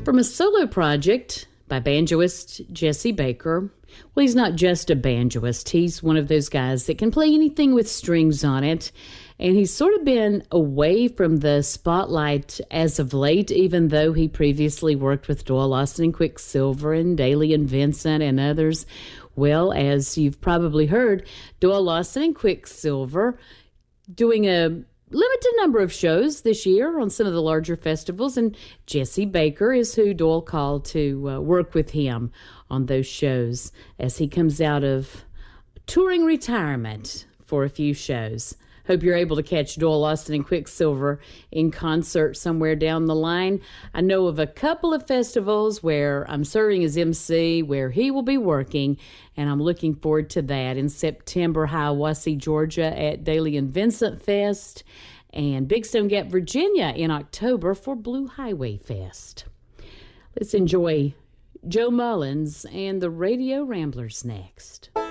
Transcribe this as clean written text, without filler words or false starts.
From a solo project by banjoist Jesse Baker. Well, he's not just a banjoist. He's one of those guys that can play anything with strings on it. And he's sort of been away from the spotlight as of late, even though he previously worked with Doyle Lawson and Quicksilver and Dailey and Vincent and others. Well, as you've probably heard, Doyle Lawson and Quicksilver doing a limited number of shows this year on some of the larger festivals, and Jesse Baker is who Doyle called to work with him on those shows as he comes out of touring retirement for a few shows. Hope you're able to catch Doyle Lawson and Quicksilver in concert somewhere down the line. I know of a couple of festivals where I'm serving as MC where he will be working, and I'm looking forward to that. In September, Hiawassee, Georgia at Dailey and Vincent Fest, and Big Stone Gap, Virginia in October for Blue Highway Fest. Let's enjoy Joe Mullins and the Radio Ramblers next.